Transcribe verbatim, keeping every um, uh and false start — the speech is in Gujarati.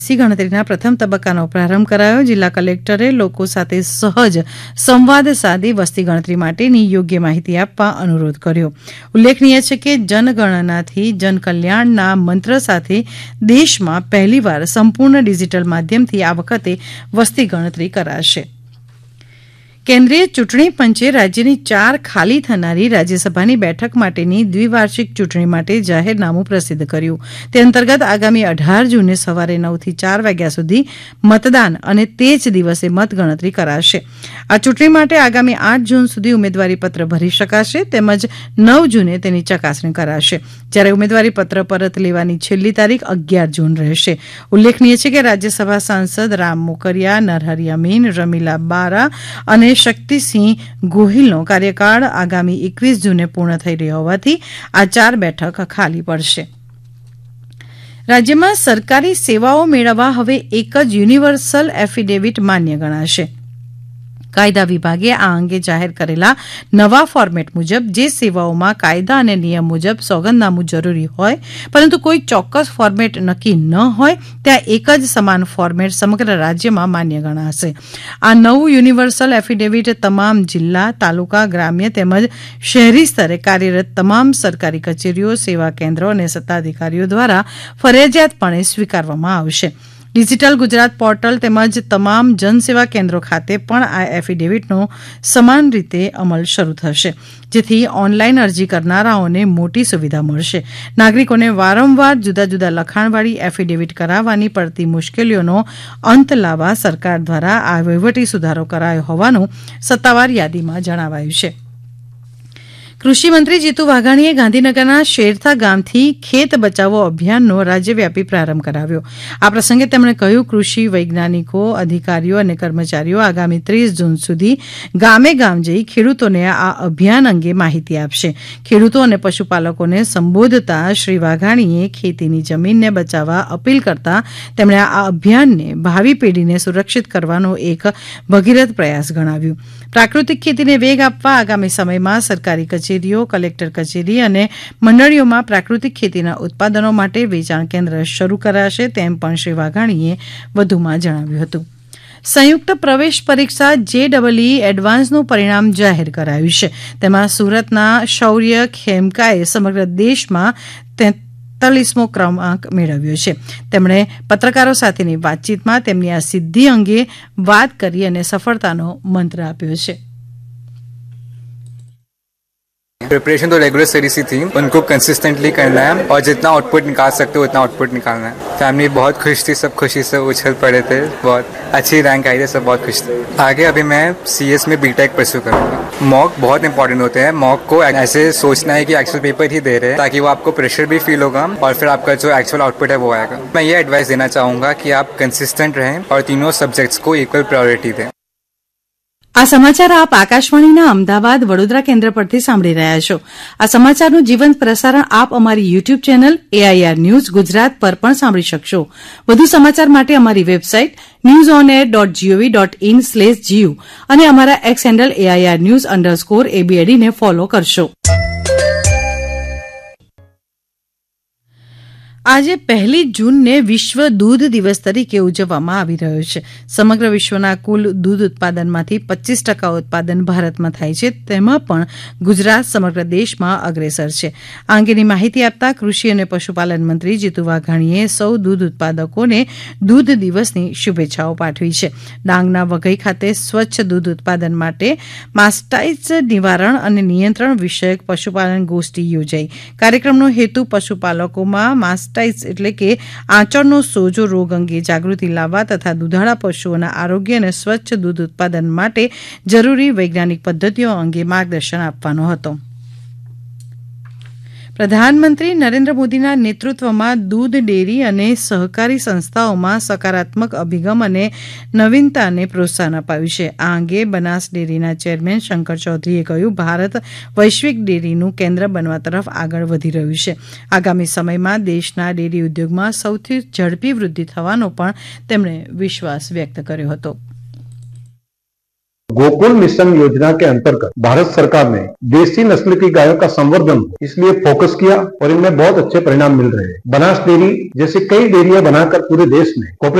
વસ્તી ગણતરીના પ્રથમ તબક્કાનો પ્રારંભ કરાયો. જિલ્લા કલેક્ટરે લોકો સાથે સહજ સંવાદ સાધી વસ્તી ગણતરી માટેની યોગ્ય માહિતી આપવા અનુરોધ કર્યો. ઉલ્લેખનીય છે કે જનગણનાથી જનકલ્યાણના મંત્ર સાથે દેશમાં પહેલીવાર સંપૂર્ણ ડિજીટલ માધ્યમથી આ વખતે વસ્તી ગણતરી કરાશે. કેન્દ્રીય ચૂંટણી પંચે રાજ્યની ચાર ખાલી થનારી રાજ્યસભાની બેઠક માટેની દ્વિવાર્ષિક ચૂંટણી માટે જાહેરનામું પ્રસિદ્ધ કર્યું. તે અંતર્ગત આગામી અઢાર જૂને સવારે નવથી ચાર વાગ્યા સુધી મતદાન અને તે જ દિવસે મતગણતરી કરાશે. આ ચૂંટણી માટે આગામી આઠ જૂન સુધી ઉમેદવારીપત્ર ભરી શકાશે તેમજ નવ જૂને તેની ચકાસણી કરાશે. જ્યારે ઉમેદવારીપત્ર પરત લેવાની છેલ્લી તારીખ અગિયાર જૂન રહેશે. ઉલ્લેખનીય છે કે રાજ્યસભા સાંસદ રામ મોકરિયા, નરહરી અમીન, રમીલા બારા અને શક્તિસિંહ ગોહિલનો કાર્યકાળ આગામી એકવીસ જૂને પૂર્ણ થઈ રહ્યો હોવાથી આ ચાર બેઠક ખાલી પડશે. રાજ્યમાં સરકારી સેવાઓ મેળવવા હવે એક જ યુનિવર્સલ એફિડેવિટ માન્ય ગણાશે. કાયદા વિભાગે આ અંગે જાહેર કરેલા નવા ફોર્મેટ મુજબ જે સેવાઓમાં કાયદા અને નિયમ મુજબ સોગંદનામું જરૂરી હોય પરંતુ કોઈ ચોક્કસ ફોર્મેટ નક્કી ન હોય ત્યાં એક જ સમાન ફોર્મેટ સમગ્ર રાજ્યમાં માન્ય ગણાશે. આ નવું યુનિવર્સલ એફિડેવિટ તમામ જિલ્લા, તાલુકા, ગ્રામ્ય તેમજ શહેરી સ્તરે કાર્યરત તમામ સરકારી કચેરીઓ, સેવા કેન્દ્રો અને સત્તાધિકારીઓ દ્વારા ફરજિયાતપણે સ્વીકારવામાં આવશે. ડિજીટલ ગુજરાત પોર્ટલ તેમજ તમામ જનસેવા કેન્દ્રો ખાતે પણ આ એફિડેવિટનો સમાન રીતે અમલ શરૂ થશે, જેથી ઓનલાઈન અરજી કરનારાઓને મોટી સુવિધા મળશે. નાગરિકોને વારંવાર જુદા જુદા લખાણવાળી એફિડેવિટ કરાવવાની પડતી મુશ્કેલીઓનો અંત લાવવા સરકાર દ્વારા આ વહીવટી સુધારો કરાયો હોવાનું સત્તાવાર યાદીમાં જણાવાયું છે. કૃષિમંત્રી જીતુ વાઘાણીએ ગાંધીનગરના શેરથા ગામથી ખેત બચાવો અભિયાનનો રાજ્યવ્યાપી પ્રારંભ કરાવ્યો. આ પ્રસંગે તેમણે કહ્યું, કૃષિ વૈજ્ઞાનિકો, અધિકારીઓ અને કર્મચારીઓ આગામી ત્રીસ જૂન સુધી ગામે ગામ જઈ ખેડૂતોને આ અભિયાન અંગે માહિતી આપશે. ખેડૂતો અને પશુપાલકોને સંબોધતા શ્રી વાઘાણીએ ખેતીની જમીનને બચાવવા અપીલ કરતા તેમણે આ અભિયાનને ભાવિ પેઢીને સુરક્ષિત કરવાનો એક ભગીરથ પ્રયાસ ગણાવ્યું. પ્રાકૃતિક ખેતીને વેગ આપવા આગામી સમયમાં સરકારી કચેરીઓ, કલેક્ટર કચેરી અને મંડળીઓમાં પ્રાકૃતિક ખેતીના ઉત્પાદનો માટે વેચાણ કેન્દ્ર શરૂ કરાશે તેમ પણ શ્રી વાઘાણીએ વધુમાં જણાવ્યું હતું. સંયુક્ત પ્રવેશ પરીક્ષા જે ડબલઈ એડવાન્સનું પરિણામ જાહેર કરાયું છે. તેમાં સુરતના શૌર્ય ખેમકાએ સમગ્ર દેશમાં તેતાલીસમો ક્રમાંક મેળવ્યો છે. તેમણે પત્રકારો સાથેની વાતચીતમાં તેમની આ સિદ્ધિ અંગે વાત કરી અને સફળતાનો મંત્ર આપ્યો છે. प्रिपरेशन तो रेगुलर स्टडी सी थी, उनको कंसिस्टेंटली करना है और जितना आउटपुट निकाल सकते हो उतना आउटपुट निकालना है. फैमिली बहुत खुश थी, सब खुशी से उछल पड़े थे, बहुत अच्छी रैंक आई थी, सब बहुत खुश थे. आगे अभी मैं सीएस में बीटेक परस्यू करूँगा. मॉक बहुत इंपॉर्टेंट होते हैं. मॉक को ऐसे सोचना है कि एक्चुअल पेपर ही दे रहे हैं ताकि वो आपको प्रेशर भी फील होगा और फिर आपका जो एक्चुअल आउटपुट है वो आएगा. मैं ये एडवाइस देना चाहूँगा कि आप कंसिस्टेंट रहें और तीनों सब्जेक्ट्स को इक्वल प्रायोरिटी दें. આ સમાચાર આપ આકાશવાણીના અમદાવાદ વડોદરા કેન્દ્ર પરથી સાંભળી રહ્યા છો. આ સમાચારનું જીવંત પ્રસારણ આપ અમારી YouTube channel AIR news Gujarat પર પણ સાંભળી શકશો. વધુ સમાચાર માટે અમારી website news on air dot GOV dot in slash GU અને અમારા x handle AIR news underscore એબીએડીને follow કરશો. આજે પહેલી જૂનને વિશ્વ દૂધ દિવસ તરીકે ઉજવવામાં આવી રહ્યો છે. સમગ્ર વિશ્વના કુલ દૂધ ઉત્પાદનમાંથી પચીસ ટકા ઉત્પાદન ભારતમાં થાય છે. તેમાં પણ ગુજરાત સમગ્ર દેશમાં અગ્રેસર છે. આ અંગેની માહિતી આપતા કૃષિ અને પશુપાલન મંત્રી જીતુ વાઘાણીએ સૌ દૂધ ઉત્પાદકોને દૂધ દિવસની શુભેચ્છાઓ પાઠવી છે. ડાંગના વઘઈ ખાતે સ્વચ્છ દૂધ ઉત્પાદન માટે માસ્ટાઇટ્સ નિવારણ અને નિયંત્રણ વિષયક પશુપાલન ગોષ્ઠી યોજાઈ. કાર્યક્રમનો હેતુ પશુપાલકોમાં માસ્ટાઇટ્સ એટલે કે આંચળનો સોજો રોગ અંગે જાગૃતિ લાવવા તથા દૂધાળા પશુઓના આરોગ્ય અને સ્વચ્છ દૂધ ઉત્પાદન માટે જરૂરી વૈજ્ઞાનિક પદ્ધતિઓ અંગે માર્ગદર્શન આપવાનો હતો. પ્રધાનમંત્રી નરેન્દ્ર મોદીના નેતૃત્વમાં દૂધ ડેરી અને સહકારી સંસ્થાઓમાં સકારાત્મક અભિગમ અને નવીનતાને પ્રોત્સાહન અપાયું છે. આ અંગે બનાસ ડેરીના ચેરમેન શંકર ચૌધરીએ કહ્યું, ભારત વૈશ્વિક ડેરીનું કેન્દ્ર બનવા તરફ આગળ વધી રહ્યું છે. આગામી સમયમાં દેશના ડેરી ઉદ્યોગમાં સૌથી ઝડપી વૃદ્ધિ થવાનો પણ તેમણે વિશ્વાસ વ્યક્ત કર્યો હતો. गोकुल मिशन योजना के अंतर्गत भारत सरकार ने देसी नस्ल की गायों का संवर्धन हो, इसलिए फोकस किया और इनमें बहुत अच्छे परिणाम मिल रहे हैं। बनास डेयरी जैसे कई डेयरियां बनाकर पूरे देश में